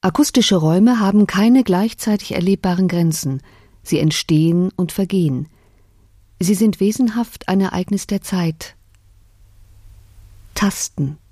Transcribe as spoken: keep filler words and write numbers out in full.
Akustische Räume haben keine gleichzeitig erlebbaren Grenzen. Sie entstehen und vergehen. Sie sind wesenhaft ein Ereignis der Zeit. Tasten.